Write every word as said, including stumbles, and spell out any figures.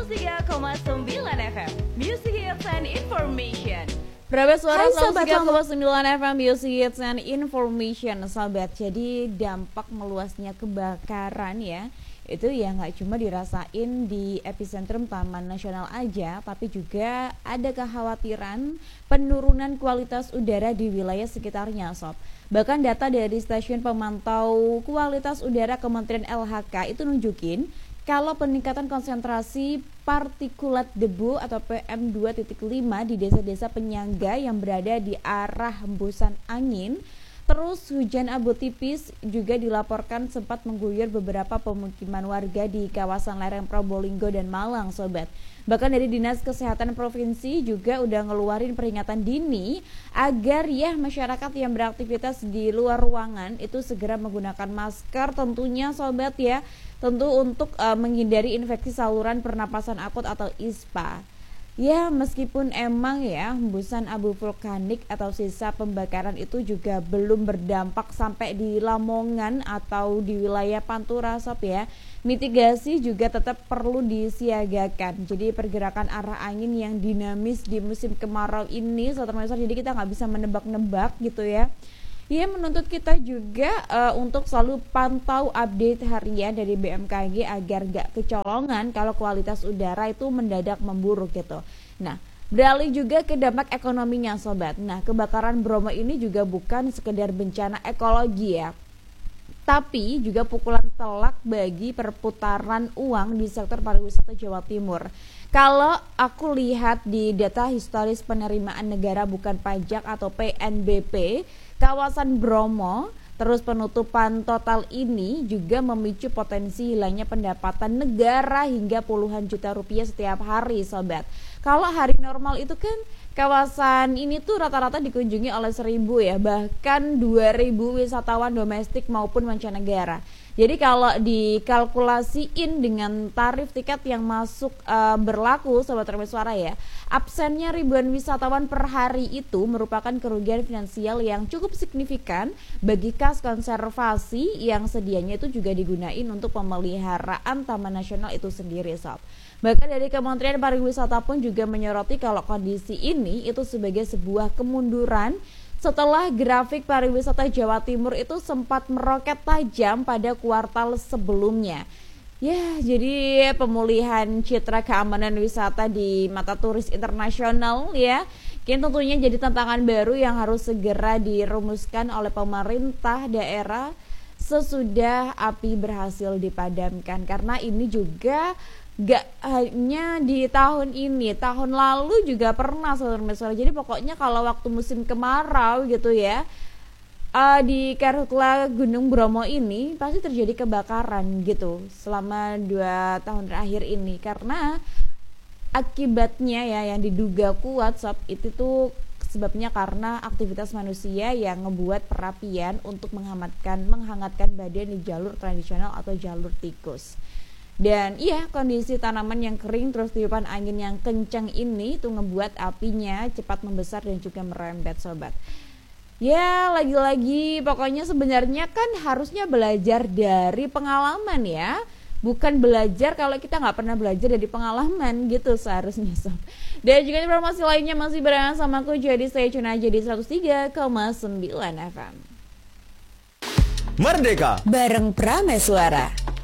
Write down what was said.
tiga koma sembilan F M Music Hits and Information. Berapa suara Hai sobat tiga koma sembilan F M Music Hits and Information, sahabat. Jadi dampak meluasnya kebakaran ya, itu ya nggak cuma dirasain di epicentrum Taman Nasional aja, tapi juga ada kekhawatiran penurunan kualitas udara di wilayah sekitarnya, sob. Bahkan data dari Stasiun Pemantau Kualitas Udara Kementerian L H K itu nunjukin kalau peningkatan konsentrasi partikulat debu atau P M dua titik lima di desa-desa penyangga yang berada di arah hembusan angin. Terus hujan abu tipis juga dilaporkan sempat mengguyur beberapa pemukiman warga di kawasan lereng Probolinggo dan Malang, sobat. Bahkan dari Dinas Kesehatan Provinsi juga udah ngeluarin peringatan dini agar ya masyarakat yang beraktivitas di luar ruangan itu segera menggunakan masker tentunya, sobat ya. Tentu untuk uh, menghindari infeksi saluran pernapasan akut atau I S P A. Ya, meskipun emang ya hembusan abu vulkanik atau sisa pembakaran itu juga belum berdampak sampai di Lamongan atau di wilayah Pantura, sob ya. Mitigasi juga tetap perlu disiagakan. Jadi pergerakan arah angin yang dinamis di musim kemarau ini, sobat Termesor, jadi kita nggak bisa menebak-nebak gitu ya. Ia menuntut kita juga uh, untuk selalu pantau update harian dari B M K G agar gak kecolongan kalau kualitas udara itu mendadak memburuk gitu. Nah, beralih juga ke dampak ekonominya, sobat. Nah, kebakaran Bromo ini juga bukan sekedar bencana ekologi ya, tapi juga pukulan telak bagi perputaran uang di sektor pariwisata Jawa Timur. Kalau aku lihat di data historis penerimaan negara bukan pajak atau P N B P, kawasan Bromo terus penutupan total ini juga memicu potensi hilangnya pendapatan negara hingga puluhan juta rupiah setiap hari, sobat. Kalau hari normal itu kan kawasan ini tuh rata-rata dikunjungi oleh seribu ya, bahkan dua ribu wisatawan domestik maupun mancanegara. Jadi kalau dikalkulasiin dengan tarif tiket yang masuk uh, berlaku, sobat Termeswara ya, absennya ribuan wisatawan per hari itu merupakan kerugian finansial yang cukup signifikan bagi kas konservasi yang sedianya itu juga digunain untuk pemeliharaan Taman Nasional itu sendiri, sob. Bahkan dari Kementerian Pariwisata pun juga menyoroti kalau kondisi ini itu sebagai sebuah kemunduran setelah grafik pariwisata Jawa Timur itu sempat meroket tajam pada kuartal sebelumnya. Ya, jadi pemulihan citra keamanan wisata di mata turis internasional ya, kini tentunya jadi tantangan baru yang harus segera dirumuskan oleh pemerintah daerah sesudah api berhasil dipadamkan. Karena ini juga gak hanya di tahun ini, tahun lalu juga pernah, saudara-saudara. Jadi pokoknya kalau waktu musim kemarau gitu ya, uh, di Karhutla Gunung Bromo ini pasti terjadi kebakaran gitu selama dua tahun terakhir ini. Karena akibatnya ya yang diduga kuat, sob, itu tuh sebabnya karena aktivitas manusia yang ngebuat perapian untuk menghangatkan menghangatkan badan di jalur tradisional atau jalur tikus. Dan iya, kondisi tanaman yang kering terus tiupan angin yang kencang ini tuh ngebuat apinya cepat membesar dan juga merembet, sobat. Ya, lagi-lagi pokoknya sebenarnya kan harusnya belajar dari pengalaman ya, bukan belajar kalau kita nggak pernah belajar dari pengalaman gitu seharusnya, sob. Dan juga informasi lainnya masih berada sama aku, jadi saya cuna aja di seratus tiga koma sembilan F M. Merdeka bareng Prameswara.